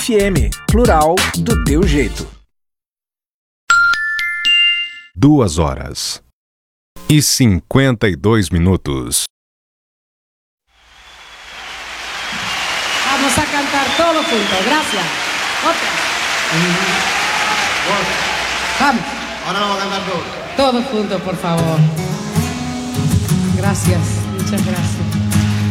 FM, plural do teu jeito. 2h52. Vamos a cantar todos juntos, gracias. Otra. Vamos. Ahora vamos a cantar todos. Todos juntos, por favor. Gracias, muchas gracias.